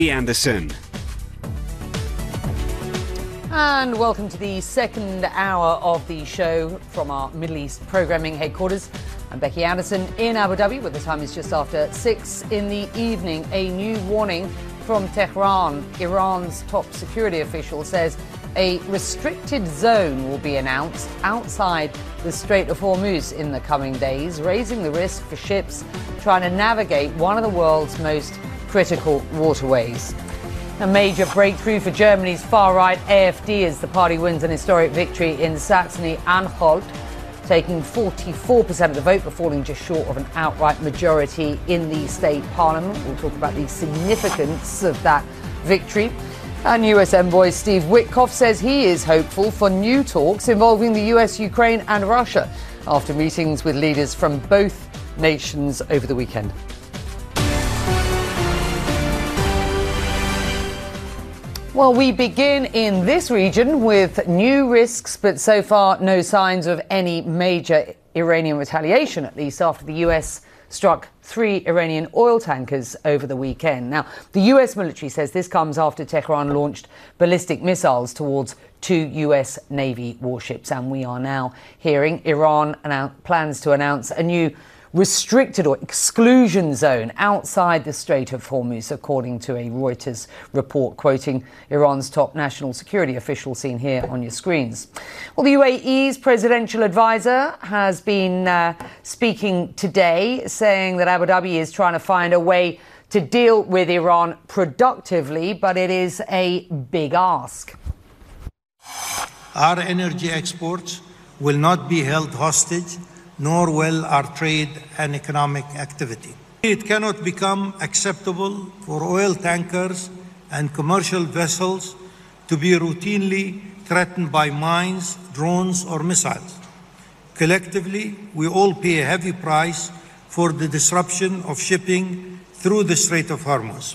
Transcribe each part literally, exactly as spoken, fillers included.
Anderson. And welcome to the second hour of the show from our Middle East programming headquarters. I'm Becky Anderson in Abu Dhabi, where the time is just after six in the evening. A new warning from Tehran. Iran's top security official says a restricted zone will be announced outside the Strait of Hormuz in the coming days, raising the risk for ships trying to navigate one of the world's most critical waterways. A major breakthrough for Germany's far-right A F D as the party wins an historic victory in Saxony-Anhalt, taking forty-four percent of the vote but falling just short of an outright majority in the state parliament. We'll talk about the significance of that victory. And U S envoy Steve Witkoff says he is hopeful for new talks involving the U S, Ukraine and Russia after meetings with leaders from both nations over the weekend. Well, we begin in this region with new risks, but so far no signs of any major Iranian retaliation, at least after the U S struck three Iranian oil tankers over the weekend. Now, the U S military says this comes after Tehran launched ballistic missiles towards two U S Navy warships. And we are now hearing Iran announce, plans to announce a new restricted or exclusion zone outside the Strait of Hormuz, according to a Reuters report quoting Iran's top national security official seen here on your screens. Well, the U A E's presidential advisor has been uh, speaking today, saying that Abu Dhabi is trying to find a way to deal with Iran productively, but it is a big ask. Our energy exports will not be held hostage, nor will our trade and economic activity. It cannot become acceptable for oil tankers and commercial vessels to be routinely threatened by mines, drones, or missiles. Collectively, we all pay a heavy price for the disruption of shipping through the Strait of Hormuz,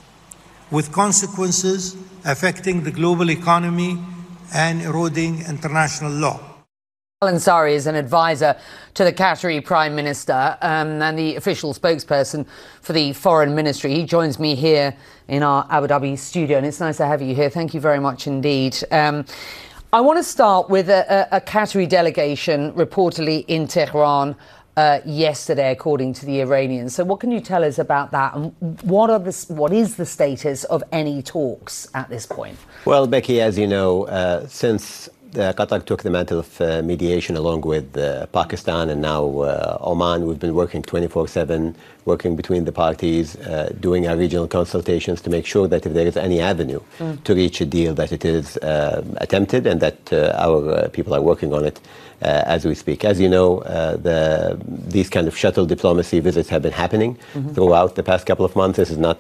with consequences affecting the global economy and eroding international law. Al-Ansari is an advisor to the Qatari Prime Minister um, and the official spokesperson for the Foreign Ministry. He joins me here in our Abu Dhabi studio, and it's nice to have you here. Thank you very much indeed. Um, I want to start with a, a, a Qatari delegation reportedly in Tehran uh, yesterday, according to the Iranians. So what can you tell us about that, and what are the, what is the status of any talks at this point? Well, Becky, as you know, uh, since Uh, Qatar took the mantle of uh, mediation along with uh, Pakistan and now uh, Oman. We've been working twenty-four seven, working between the parties, uh, doing our regional consultations to make sure that if there is any avenue mm. to reach a deal, that it is uh, attempted and that uh, our uh, people are working on it uh, as we speak. As you know, uh, the, these kind of shuttle diplomacy visits have been happening mm-hmm. throughout the past couple of months. This is not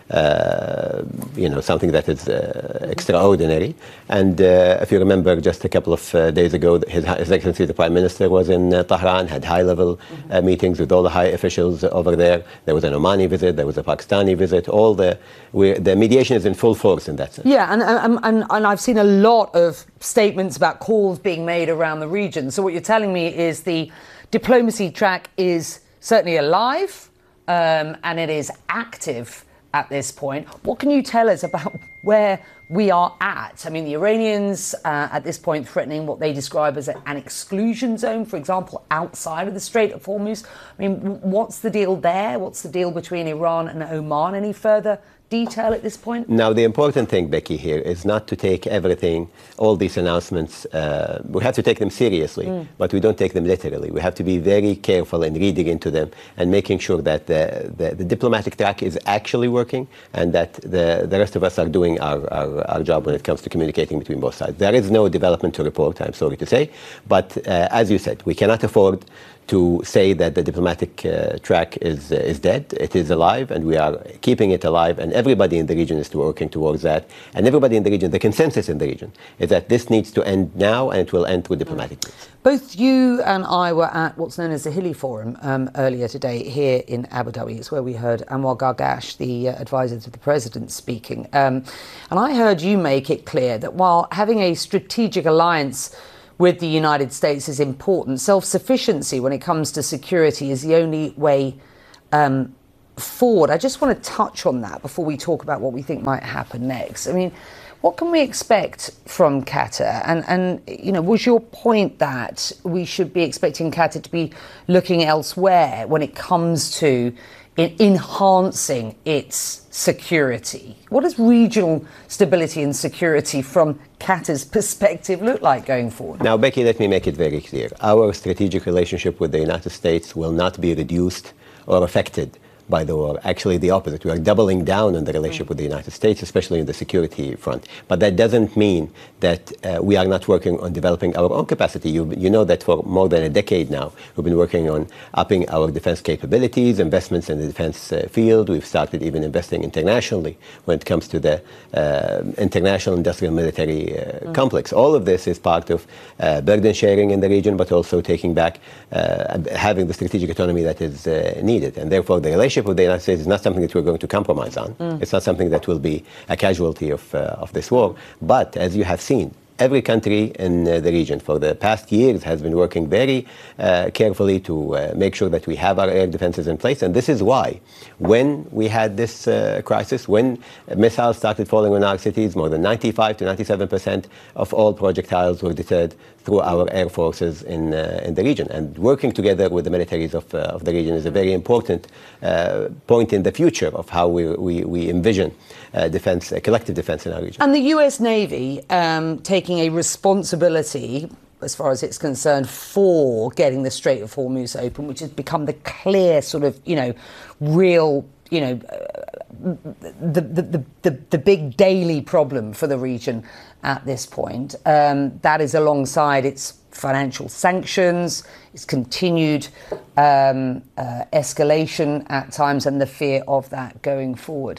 Uh, you know, something that is uh, extraordinary. And uh, if you remember, just a couple of uh, days ago, His, His Excellency the Prime Minister was in uh, Tehran, had high-level mm-hmm. uh, meetings with all the high officials over there. There was an Omani visit, there was a Pakistani visit. All the we, the mediation is in full force in that sense. Yeah, and, and, and, and I've seen a lot of statements about calls being made around the region. So what you're telling me is the diplomacy track is certainly alive um, and it is active at this point. What can you tell us about where we are at? I mean, the Iranians uh, at this point threatening what they describe as a, an exclusion zone, for example, outside of the Strait of Hormuz. I mean, what's the deal there? What's the deal between Iran and Oman? Any further detail at this point? Now, the important thing, Becky, here is not to take everything, all these announcements, uh, we have to take them seriously, mm. but we don't take them literally. We have to be very careful in reading into them and making sure that the, the, the diplomatic track is actually working and that the, the rest of us are doing our, our, our job when it comes to communicating between both sides. There is no development to report, I'm sorry to say, but uh, as you said, we cannot afford to say that the diplomatic uh, track is uh, is dead. It is alive, and we are keeping it alive, and everybody in the region is working towards that. And everybody in the region, the consensus in the region, is that this needs to end now, and it will end through diplomatic means. Both you and I were at what's known as the Hilli Forum um, earlier today here in Abu Dhabi. It's where we heard Anwar Gargash, the uh, advisor to the president, speaking. Um, and I heard you make it clear that while having a strategic alliance with the United States is important, self-sufficiency when it comes to security is the only way um, forward, I just want to touch on that before we talk about what we think might happen next. I mean, what can we expect from Qatar? And, and you know, was your point that we should be expecting Qatar to be looking elsewhere when it comes to in enhancing its security? What does regional stability and security from Qatar's perspective look like going forward? Now, Becky, let me make it very clear. Our strategic relationship with the United States will not be reduced or affected by the war. Actually, the opposite. We are doubling down on the relationship with the United States, especially in the security front. But that doesn't mean that uh, we are not working on developing our own capacity. You, you know that for more than a decade now, we've been working on upping our defense capabilities, investments in the defense uh, field. We've started even investing internationally when it comes to the uh, international industrial military uh, mm. complex. All of this is part of uh, burden sharing in the region, but also taking back, uh, having the strategic autonomy that is uh, needed. And therefore, the relationship with the United States is not something that we're going to compromise on. Mm. It's not something that will be a casualty of, uh, of this war. But as you have seen, every country in uh, the region for the past years has been working very uh, carefully to uh, make sure that we have our air defenses in place. And this is why when we had this uh, crisis, when missiles started falling on our cities, more than ninety-five to ninety-seven percent of all projectiles were deterred through our air forces in, uh, in the region. And working together with the militaries of, uh, of the region is a very important uh, point in the future of how we, we, we envision uh, defense, uh, collective defense in our region. And the U S Navy um, taking a responsibility, as far as it's concerned, for getting the Strait of Hormuz open, which has become the clear sort of, you know, real, you know, uh, the, the, the, the, the big daily problem for the region at this point. Um, that is alongside its financial sanctions, its continued um, uh, escalation at times, and the fear of that going forward.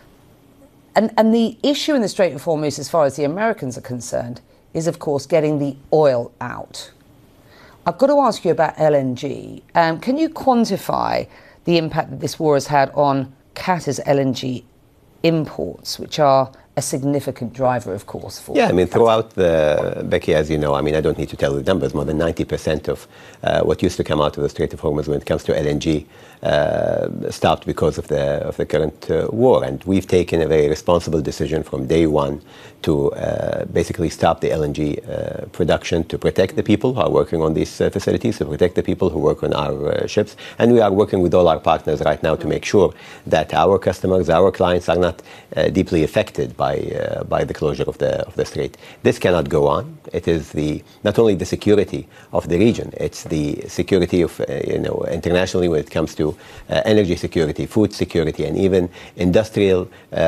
And, and the issue in the Strait of Hormuz, as far as the Americans are concerned, is, of course, getting the oil out. I've got to ask you about L N G. Um, can you quantify the impact that this war has had on Qatar's L N G imports, which are a significant driver, of course, for... Yeah, I mean, throughout the... Becky, as you know, I mean, I don't need to tell the numbers. More than ninety percent of uh, what used to come out of the Strait of Hormuz when it comes to L N G uh, stopped because of the of the current uh, war. And we've taken a very responsible decision from day one to uh, basically stop the L N G uh, production, to protect the people who are working on these uh, facilities, to protect the people who work on our uh, ships. And we are working with all our partners right now to make sure that our customers, our clients are not uh, deeply affected by uh, by the closure of the of the strait. This cannot go on. It is the not only the security of the region, it's the security of uh, you know internationally when it comes to uh, energy security, food security, and even industrial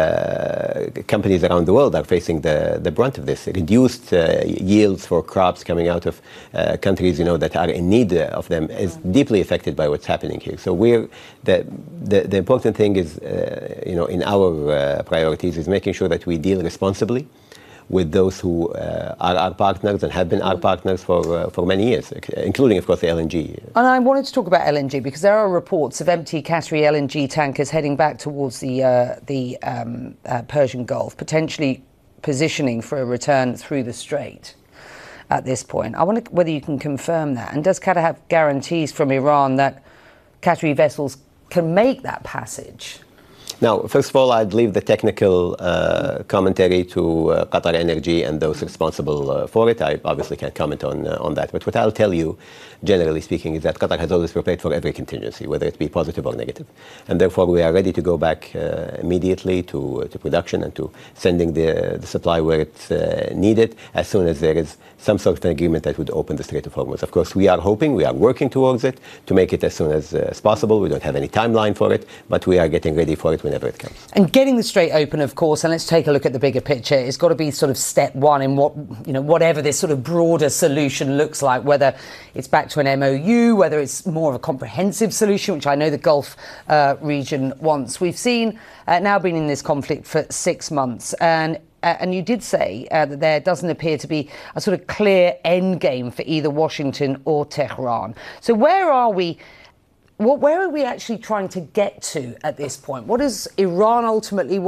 uh, companies around the world are facing the the brunt of this. Reduced uh, yields for crops coming out of uh, countries you know that are in need of them is deeply affected by what's happening here. So we're the the, the important thing is uh, you know in our uh, priorities is making sure that we deal responsibly with those who uh, are our partners and have been our partners for uh, for many years, including, of course, the L N G. And I wanted to talk about L N G because there are reports of empty Qatari L N G tankers heading back towards the uh, the um, uh, Persian Gulf, potentially positioning for a return through the strait at this point. I wonder whether you can confirm that. And does Qatar have guarantees from Iran that Qatari vessels can make that passage? Now, first of all, I'd leave the technical uh, commentary to uh, Qatar Energy and those responsible uh, for it. I obviously can't comment on uh, on that. But what I'll tell you, generally speaking, is that Qatar has always prepared for every contingency, whether it be positive or negative. And therefore, we are ready to go back uh, immediately to, uh, to production and to sending the, the supply where it's uh, needed as soon as there is some sort of an agreement that would open the Strait of Hormuz. Of course, we are hoping, we are working towards it to make it as soon as, uh, as possible. We don't have any timeline for it, but we are getting ready for it whenever it comes. And getting the strait open, of course, and let's take a look at the bigger picture, it's got to be sort of step one in what, you know, whatever this sort of broader solution looks like, whether it's back to an M O U, whether it's more of a comprehensive solution, which I know the Gulf uh, region wants. We've seen uh, now been in this conflict for six months, and Uh, and you did say uh, that there doesn't appear to be a sort of clear end game for either Washington or Tehran. So where are we? What, where are we actually trying to get to at this point? What does Iran ultimately want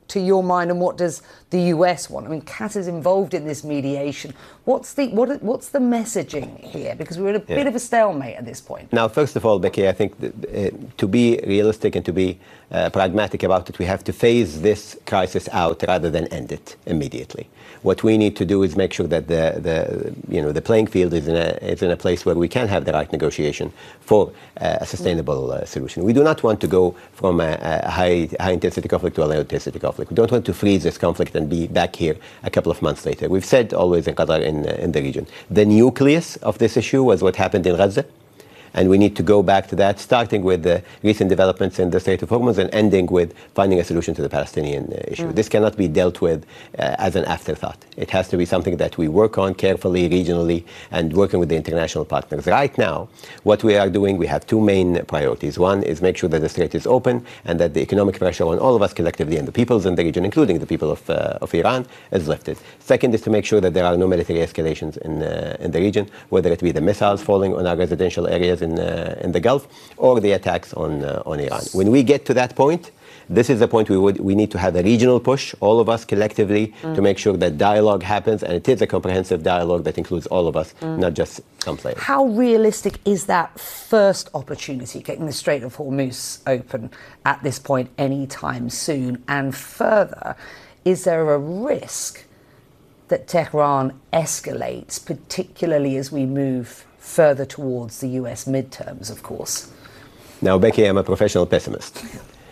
to your mind, and what does the U S want? I mean, Qatar's involved in this mediation. What's the what, what's the messaging here? Because we're in a yeah. bit of a stalemate at this point. Now, first of all, Becky, I think that, uh, to be realistic and to be uh, pragmatic about it, we have to phase this crisis out rather than end it immediately. What we need to do is make sure that the, the you know the playing field is in a is in a place where we can have the right negotiation for uh, a sustainable uh, solution. We do not want to go from a, a high high intensity conflict to a low intensity conflict. We don't want to freeze this conflict and be back here a couple of months later. We've said always in Qatar, in uh, in the region, the nucleus of this issue was what happened in Gaza. And we need to go back to that, starting with the recent developments in the Strait of Hormuz and ending with finding a solution to the Palestinian uh, issue. Mm. This cannot be dealt with uh, as an afterthought. It has to be something that we work on carefully, regionally, and working with the international partners. Right now, what we are doing, we have two main priorities. One is make sure that the Strait is open and that the economic pressure on all of us collectively and the peoples in the region, including the people of, uh, of Iran, is lifted. Second is to make sure that there are no military escalations in, uh, in the region, whether it be the missiles falling on our residential areas in uh, in the Gulf or the attacks on uh, on Iran. When we get to that point, this is the point we would we need to have a regional push, all of us collectively, mm. to make sure that dialogue happens, and it is a comprehensive dialogue that includes all of us, mm. not just some players. How realistic is that first opportunity, getting the Strait of Hormuz open at this point anytime soon? And further, is there a risk that Tehran escalates, particularly as we move further towards the U S midterms, of course? Now, Becky, I'm a professional pessimist.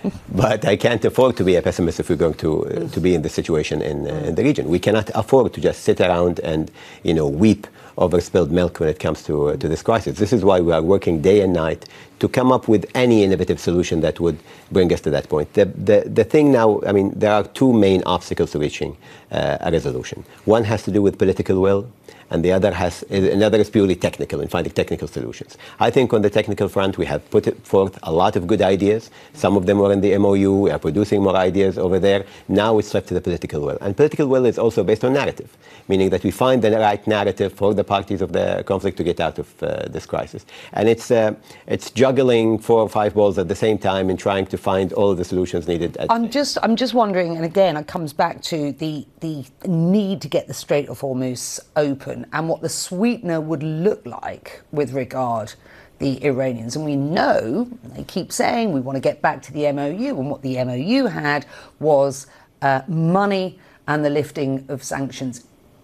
But I can't afford to be a pessimist if we're going to uh, to be in this situation in, uh, in the region. We cannot afford to just sit around and, you know, weep over spilled milk when it comes to uh, to this crisis. This is why we are working day and night to come up with any innovative solution that would bring us to that point. The the, the thing now, I mean, there are two main obstacles to reaching uh, a resolution. One has to do with political will, and the other has another is purely technical, in finding technical solutions. I think on the technical front, we have put forth a lot of good ideas. Some of them were in the M O U. We are producing more ideas over there. Now it's left to the political will. And political will is also based on narrative, meaning that we find the right narrative for the parties of the conflict to get out of uh, this crisis. And it's uh, it's juggling four or five balls at the same time and trying to find all of the solutions needed. I'm just I'm just wondering, and again, it comes back to the the need to get the Strait of Hormuz open and what the sweetener would look like with regard the Iranians. And we know, they keep saying, we want to get back to the M O U, and what the M O U had was uh, money and the lifting of sanctions.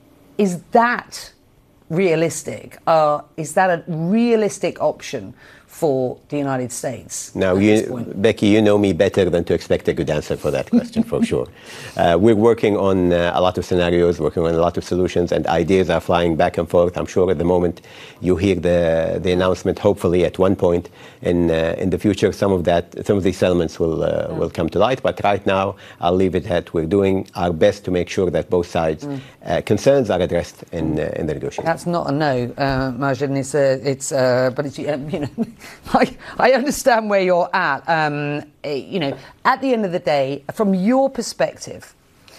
Is that realistic? Uh, is that a realistic option for the United States? Now, you, Becky, you know me better than to expect a good answer for that question, for sure. Uh, we're working on uh, a lot of scenarios, working on a lot of solutions, and ideas are flying back and forth. I'm sure at the moment you hear the the announcement. Hopefully, at one point in uh, in the future, some of that, some of these elements will uh, mm. will come to light. But right now, I'll leave it at we're doing our best to make sure that both sides' mm. uh, concerns are addressed in uh, in the negotiations. That's not a no, uh, Majid. It's a, it's uh, but it's uh, you know. I, I understand where you're at. Um, you know, at the end of the day, from your perspective,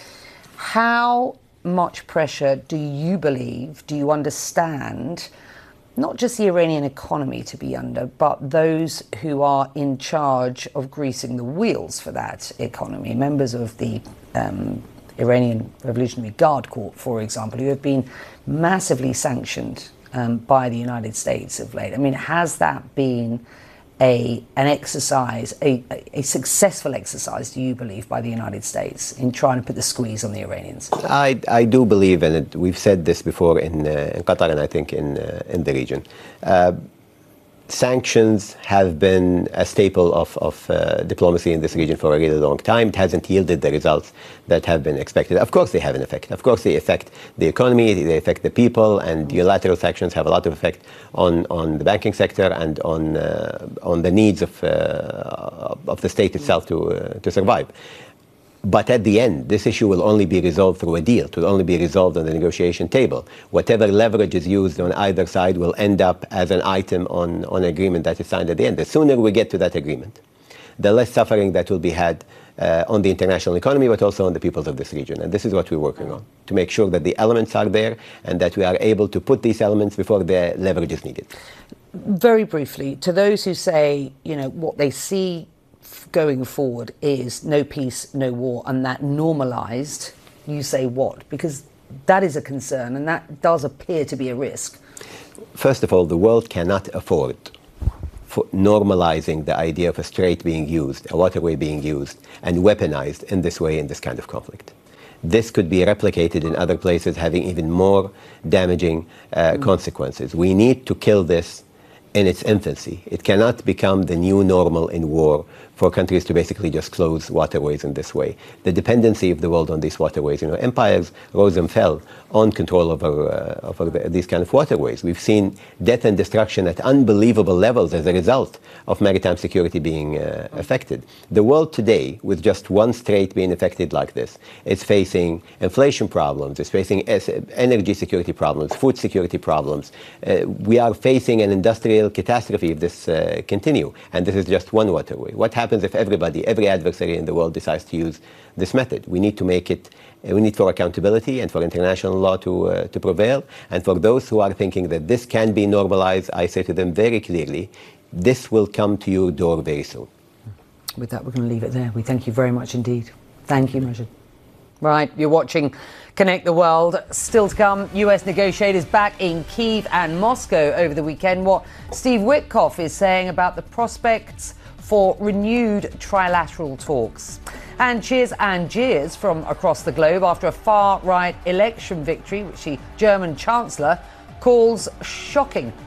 how much pressure do you believe, do you understand, not just the Iranian economy to be under, but those who are in charge of greasing the wheels for that economy, members of the um, Iranian Revolutionary Guard Corps, for example, who have been massively sanctioned Um, by the United States of late? I mean, has that been a an exercise, a, a successful exercise, do you believe, by the United States in trying to put the squeeze on the Iranians? I, I do believe, and it, we've said this before in, uh, in Qatar and I think in, uh, in the region. Uh, Sanctions have been a staple of, of uh, diplomacy in this region for a really long time. It hasn't yielded the results that have been expected. Of course they have an effect. Of course they affect the economy, they affect the people, and unilateral sanctions have a lot of effect on, on the banking sector and on, uh, on the needs of, uh, of the state itself to, uh, to survive. But at the end, this issue will only be resolved through a deal. It will only be resolved on the negotiation table. Whatever leverage is used on either side will end up as an item on, on an agreement that is signed at the end. The sooner we get to that agreement, the less suffering that will be had uh, on the international economy, but also on the peoples of this region. And this is what we're working on, to make sure that the elements are there and that we are able to put these elements before the leverage is needed. Very briefly, to those who say, you know, what they see going forward is no peace, no war, and that normalised, you say what? Because that is a concern, and that does appear to be a risk. First of all, the world cannot afford for normalizing the idea of a strait being used, a waterway being used, and weaponized in this way in this kind of conflict. This could be replicated in other places, having even more damaging uh, mm. consequences. We need to kill this in its infancy. It cannot become the new normal in war for countries to basically just close waterways in this way. The dependency of the world on these waterways, you know, empires rose and fell on control over, uh, over the, these kind of waterways. We've seen death and destruction at unbelievable levels as a result of maritime security being uh, affected. The world today, with just one strait being affected like this, is facing inflation problems, is facing energy security problems, food security problems. Uh, we are facing an industrial catastrophe if this uh, continue, and this is just one waterway. What happens if everybody, every adversary in the world decides to use this method? We need to make it, uh, we need for accountability and for international law to, uh, to prevail, and for those who are thinking that this can be normalized, I say to them very clearly, this will come to your door very soon. With that, we're going to leave it there. We thank you very much indeed. Thank you, Majid. Right, you're watching Connect the World. Still to come, U S negotiators back in Kyiv and Moscow over the weekend. What Steve Witkoff is saying about the prospects for renewed trilateral talks. And cheers and jeers from across the globe after a far-right election victory, which the German Chancellor calls shocking.